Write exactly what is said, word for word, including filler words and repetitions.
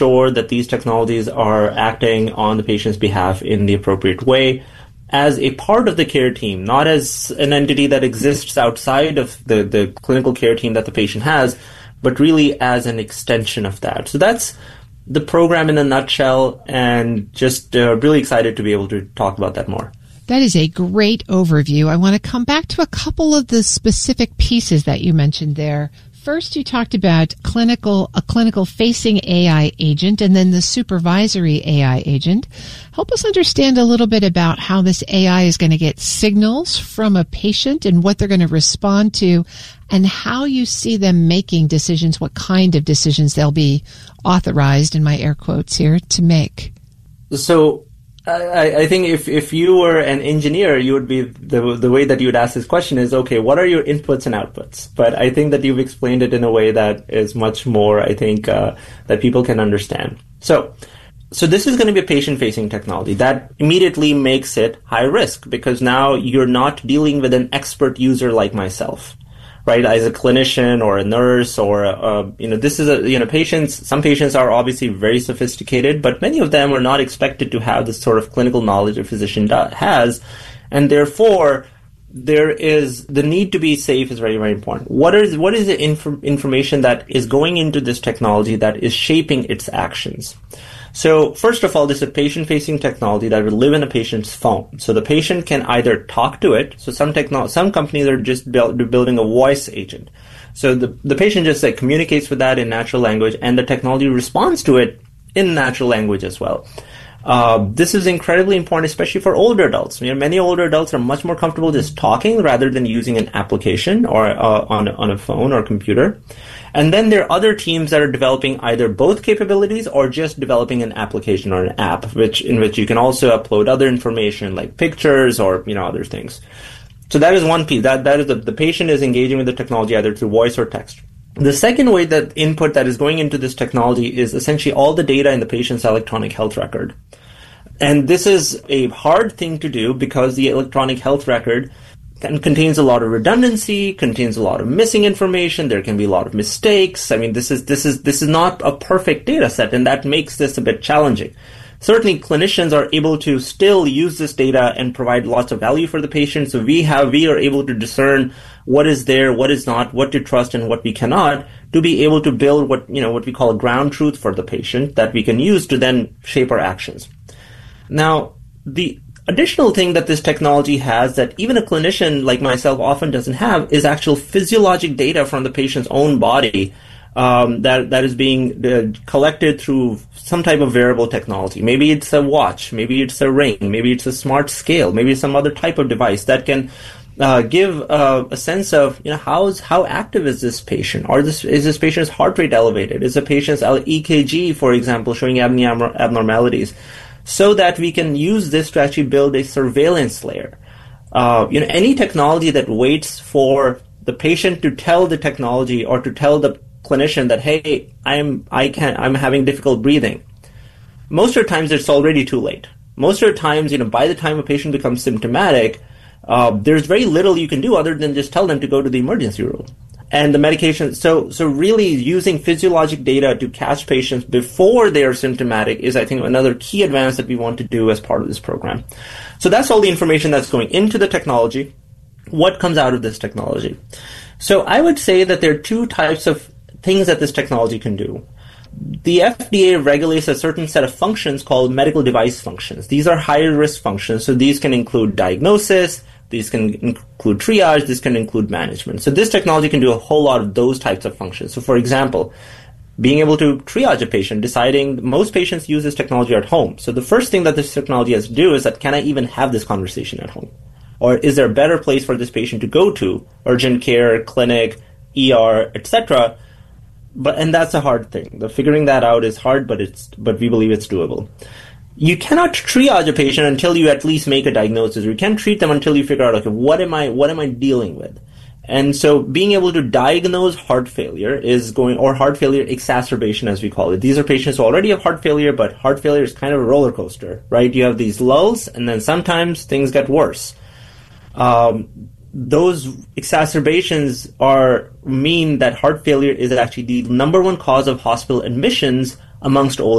sure that these technologies are acting on the patient's behalf in the appropriate way as a part of the care team, not as an entity that exists outside of the, the clinical care team that the patient has, but really as an extension of that. So that's the program in a nutshell, and just uh, really excited to be able to talk about that more. That is a great overview. I want to come back to a couple of the specific pieces that you mentioned there. First, you talked about clinical, a clinical facing A I agent, and then the supervisory A I agent. Help us understand a little bit about how this A I is going to get signals from a patient and what they're going to respond to, and how you see them making decisions, what kind of decisions they'll be authorized, in my air quotes here, to make. So I, I think if, if you were an engineer, you would be, the the way that you would ask this question is, okay, what are your inputs and outputs? But I think that you've explained it in a way that is much more, I think, uh, that people can understand. So, so this is going to be a patient-facing technology. That immediately makes it high risk, because now you're not dealing with an expert user like myself, right? As a clinician or a nurse or, uh, you know, this is a, you know, patients, some patients are obviously very sophisticated, but many of them are not expected to have the sort of clinical knowledge a physician do- has. And therefore, there is, the need to be safe is very, very important. What is, what is the inf- information that is going into this technology that is shaping its actions? So first of all, this is a patient-facing technology that will live in a patient's phone. So the patient can either talk to it. So some techno- some companies are just build- building a voice agent. So the, the patient just like communicates with that in natural language, and the technology responds to it in natural language as well. Uh, this is incredibly important, especially for older adults. You know, many older adults are much more comfortable just talking rather than using an application or uh, on on a phone or computer. And then there are other teams that are developing either both capabilities or just developing an application or an app, which in which you can also upload other information like pictures or, you know, other things. So that is one piece. That that is the, the patient is engaging with the technology either through voice or text. The second way that input that is going into this technology is essentially all the data in the patient's electronic health record. And this is a hard thing to do because the electronic health record contains a lot of redundancy, contains a lot of missing information. There can be a lot of mistakes. I mean, this is this is this is not a perfect data set, and that makes this a bit challenging. Certainly, clinicians are able to still use this data and provide lots of value for the patient. So we have we are able to discern what is there, what is not, what to trust, and what we cannot, to be able to build what you know what we call a ground truth for the patient that we can use to then shape our actions. Now, the additional thing that this technology has that even a clinician like myself often doesn't have is actual physiologic data from the patient's own body um, that that is being uh, collected through some type of wearable technology. Maybe it's a watch, maybe it's a ring, maybe it's a smart scale, maybe it's some other type of device that can uh, give uh, a sense of you know how is how active is this patient? Or this is this patient's heart rate elevated? Is the patient's E K G, for example, showing abnorm- abnormalities? So that we can use this to actually build a surveillance layer. Uh, you know, any technology that waits for the patient to tell the technology or to tell the clinician that, hey, I'm I can't I'm having difficult breathing. Most of the times it's already too late. Most of the times, you know, by the time a patient becomes symptomatic, uh, there's very little you can do other than just tell them to go to the emergency room. And the medication, so so really using physiologic data to catch patients before they are symptomatic is, I think, another key advance that we want to do as part of this program. So that's all the information that's going into the technology. What comes out of this technology? So I would say that there are two types of things that this technology can do. The F D A regulates a certain set of functions called medical device functions. These are higher risk functions, so these can include diagnosis, these can include triage, this can include management. So this technology can do a whole lot of those types of functions. So for example, being able to triage a patient, deciding most patients use this technology at home. So the first thing that this technology has to do is that, can I even have this conversation at home? Or is there a better place for this patient to go to? Urgent care, clinic, E R, et cetera. But and that's a hard thing. The figuring that out is hard, but it's but we believe it's doable. You cannot triage a patient until you at least make a diagnosis. You can't treat them until you figure out, okay, what am I what am I dealing with? And so being able to diagnose heart failure is going, or heart failure exacerbation as we call it. These are patients who already have heart failure, but heart failure is kind of a roller coaster, right? You have these lulls, and then sometimes things get worse. Um, those exacerbations are mean that heart failure is actually the number one cause of hospital admissions amongst older